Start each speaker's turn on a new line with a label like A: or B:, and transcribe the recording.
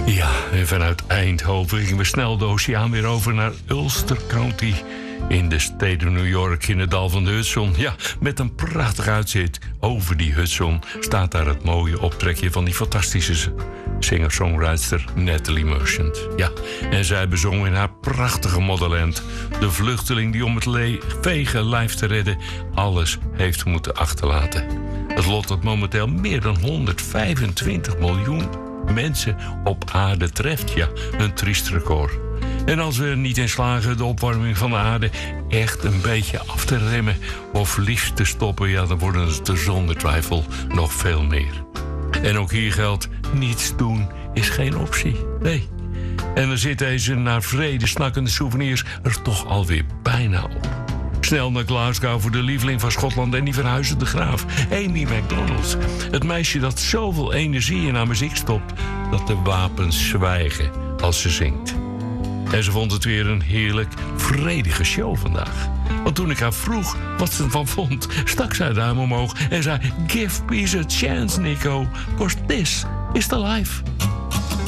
A: Ja, en vanuit Eindhoven gingen we snel de oceaan weer over naar Ulster County in de state of New York in het dal van de Hudson. Ja, met een prachtig uitzicht over die Hudson staat daar het mooie optrekje van die fantastische singer-songwriter Natalie Merchant. Ja, en zij bezong in haar prachtige Motherland de vluchteling die om het vege lijf te redden alles heeft moeten achterlaten. Het lot dat momenteel meer dan 125 miljoen mensen op aarde treft. Ja, een triest record. En als we er niet in slagen de opwarming van de aarde echt een beetje af te remmen of liefst te stoppen, ja, dan worden het er zonder twijfel nog veel meer. En ook hier geldt, niets doen is geen optie. Nee. En dan zit deze naar vrede snakkende souvenirs er toch alweer bijna op. Snel naar Glasgow voor de lieveling van Schotland en die verhuizende graaf, Amy MacDonald. Het meisje dat zoveel energie in haar muziek stopt dat de wapens zwijgen als ze zingt. En ze vond het weer een heerlijk, vredige show vandaag. Want toen ik haar vroeg wat ze ervan vond, stak zij duim omhoog en zei: "Give peace a chance, Nico, 'cause this is the life."